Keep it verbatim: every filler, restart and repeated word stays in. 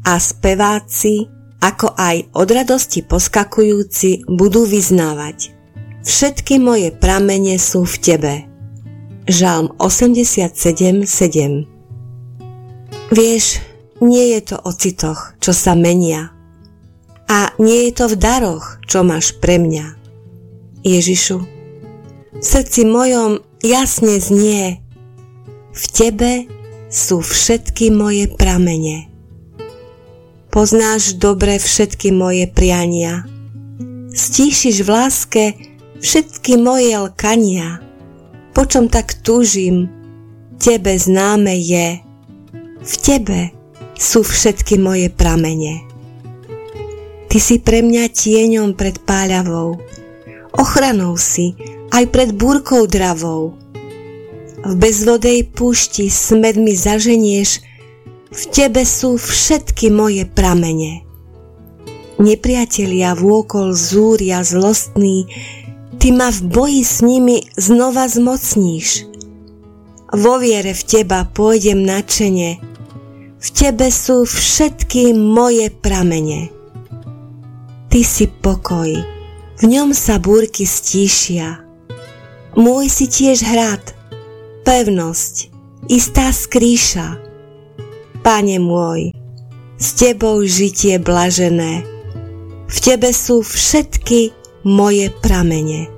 a speváci, ako aj od radosti poskakujúci, budú vyznávať: Všetky moje pramene sú v Tebe. Žalm osemdesiatsedem sedem. Vieš, nie je to o citoch, čo sa menia. A nie je to v daroch, čo máš pre mňa. Ježišu, v srdci mojom jasne znie: V Tebe sú všetky moje pramene. Poznáš dobre všetky moje priania. Stíšiš v láske všetky moje lkania. Po čom tak túžim, Tebe známe je. V Tebe sú všetky moje pramene. Ty si pre mňa tieňom pred páľavou, ochranou si aj pred búrkou dravou. V bezvodej púšti smed mi zaženieš, v Tebe sú všetky moje pramene. Nepriatelia vôkol zúria zlostní, Ty ma v boji s nimi znova zmocníš. Vo viere v Teba pôjdem nadšene, v Tebe sú všetky moje pramene. Ty si pokoj, v ňom sa búrky stíšia. Môj si tiež hrad, pevnosť, istá skrýša. Pane môj, s Tebou žitie blažené, v Tebe sú všetky moje pramene.